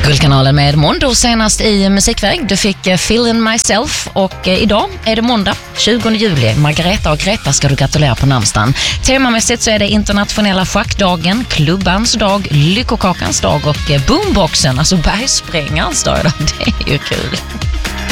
Guldkanalen med Mondo senast i musikväg. Du fick Feel in Myself och idag är det måndag 20 juli. Margareta och Greta ska du gratulera på namnsdagen. Temamässigt så är det internationella schackdagen, klubbans dag, lyckokakans dag och boomboxen, alltså bergsprängarens dag. Det är ju kul.